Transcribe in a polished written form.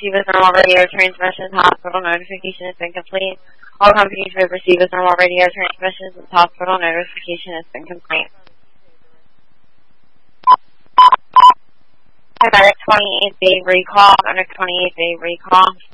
received this normal radio transmission. Hospital notification has been complete. All companies may receive this normal radio transmissions. This hospital notification has been complete. Medic 28B recall. Medic 28B recall.